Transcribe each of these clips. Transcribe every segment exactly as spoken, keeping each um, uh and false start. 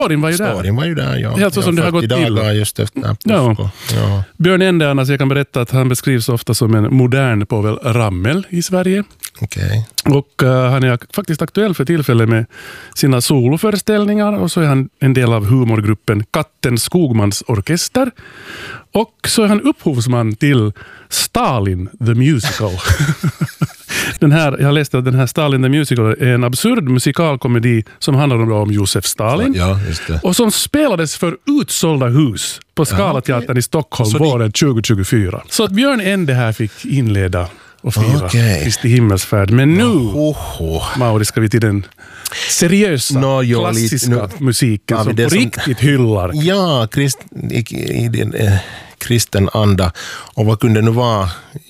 Storyn var ju där. Storyn var ju där, ja. Helt så som det har gått till. Just efter ja. Ja. Björn Endernas, jag kan berätta att han beskrivs ofta som en modern Povel Ramel i Sverige. Okay. Och uh, han är faktiskt aktuell för tillfället med sina soloföreställningar och så är han en del av humorgruppen Katten Skogmans orkester. Och så är han upphovsman till Stalin the Musical. Den här, jag läste att den här Stalin the Musical är en absurd musikalkomedi som handlar om, om Josef Stalin. Ja, just det. Och som spelades för utsålda hus på Scalateatern ja, okay. i Stockholm våren tjugo tjugofyra. Så att Björn Ende här fick inleda och fira okay. Kristi himmelsfärd. Men nu, oh, oh. Mauri, ska vi till den seriösa, no, jo, klassiska no, musiken ja, som på som, riktigt hyllar. Ja, krist, i, i den eh, kristen anda. Och vad kunde nu vara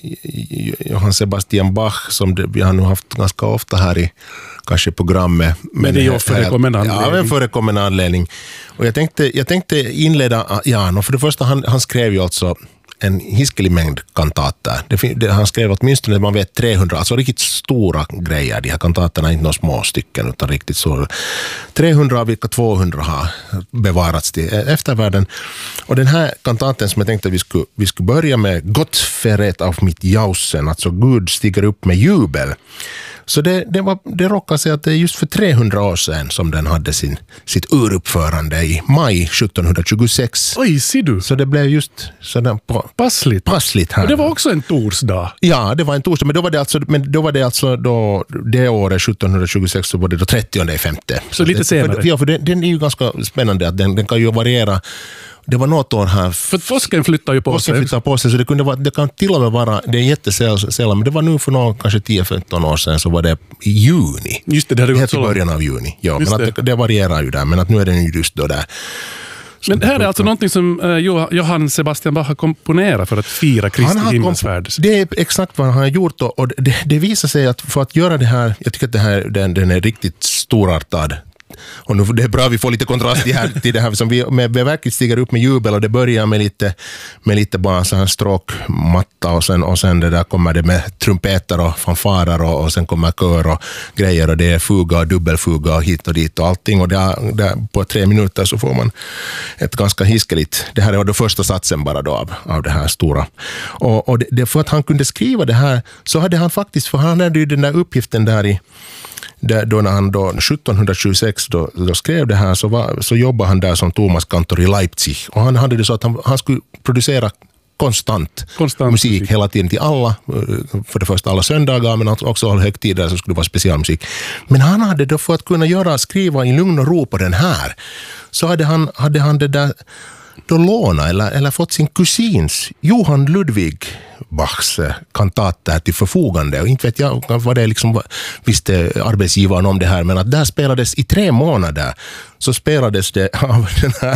Johann Sebastian Bach som det, vi har nu haft ganska ofta här i kanske programmet. Men, men det är ju förekommande anledning. Ja, men förekommande anledning. Och jag tänkte, jag tänkte inleda, ja, för det första han, han skrev ju alltså en hiskelig mängd kantater. Det, det, han skrev åtminstone, man vet, trehundra, alltså riktigt stora grejer. De här kantaterna är inte några små stycken utan riktigt stora. trehundra av vilka tvåhundra har bevarats till eftervärlden. Och den här kantaten som jag tänkte att vi skulle, vi skulle börja med, Gott verrät auf mit Jausen, alltså Gud stiger upp med jubel. Så det, det, var, det råkade sig att det är just för trehundra år sedan som den hade sin, sitt uruppförande i maj sjuttonhundratjugosex. Oj, ser du? Så det blev just sådär på, passligt. passligt här. Och det var också en torsdag. Ja, det var en torsdag, men då var det alltså, men då var det alltså då, det året sjuttonhundratjugosex så var det då trettionde femte. Så, så lite det, senare. För, ja, för den, den är ju ganska spännande att den, den kan ju variera. Det var något år här. För påsken flyttar ju på påsken sig. Flyttar på sig så det, kunde vara, det kan till och med vara, det är jättesällan, men det var nu för någon, kanske tio femton år sedan så var det i juni. Just det, det hade gått så långt. I början av juni. Ja, men det. Att det, det varierar ju där, men att nu är det just då där. Men det här är alltså någonting som uh, Johann Sebastian Bach har komponerat för att fira Kristi himmelsfärd. Det är exakt vad han har gjort och det, det visar sig att för att göra det här, jag tycker att det här, den, den är riktigt storartad. Och nu, det är bra vi får lite kontrast till, här, till det här som vi med verkligt stiger upp med jubel och det börjar med lite, med lite bara så här stråkmatta och sen, och sen det där kommer det med trumpeter och fanfarer och, och sen kommer kör och grejer och det är fuga och dubbelfuga och hit och dit och allting och där, där på tre minuter så får man ett ganska hiskeligt, det här är då första satsen bara då av, av det här stora och, och det, det för att han kunde skriva det här så hade han faktiskt, för han hade ju den där uppgiften där i Där, då när han då sjuttonhundratjugosex då, då skrev det här så, var, så jobbade han där som Thomas Kantor i Leipzig och han hade det så att han, han skulle producera konstant, konstant musik, musik hela tiden till alla, för det första alla söndagar men också alla högtider så skulle det vara specialmusik. Men han hade då för att kunna göra, skriva i lugn och ro på den här så hade han, hade han det där då låna eller, eller fått sin kusins Johann Ludwig Bachs kantater till förfogande och inte vet jag vad det liksom visste arbetsgivaren om det här men att där spelades i tre månader så spelades det av den här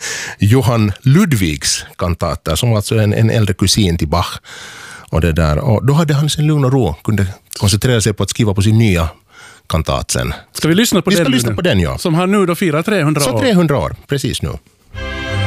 Johann Ludwigs kantater som var alltså en, en äldre kusin till Bach och det där och då hade han sin lugn och ro kunde koncentrera sig på att skriva på sin nya kantat sen. Ska vi lyssna på vi den? Vi ska lyssna på den, ja. Som har nu då firat trehundra år. Så trehundra år, precis nu.